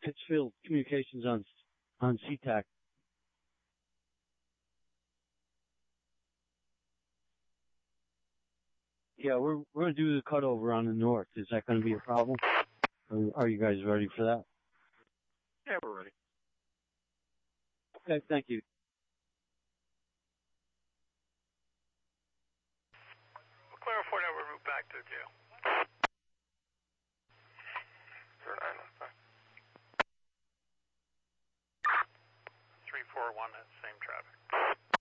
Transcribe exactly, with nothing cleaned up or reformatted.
Pittsfield Communications on on SeaTac. Yeah, we're we're gonna do the cutover on the north. Is that going to be a problem? Or are you guys ready for that? Yeah, we're ready. Okay, thank you. We'll clarify that we're moved back to the jail. zero nine one five. three four one, that's